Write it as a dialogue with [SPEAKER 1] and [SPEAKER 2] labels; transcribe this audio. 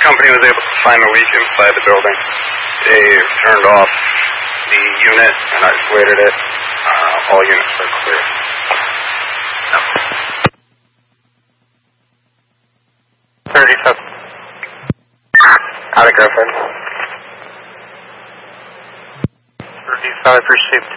[SPEAKER 1] company was able to find the leak inside the building. They turned off the unit and isolated it. All units are clear. No. 37. Out of Griffin. 35 received.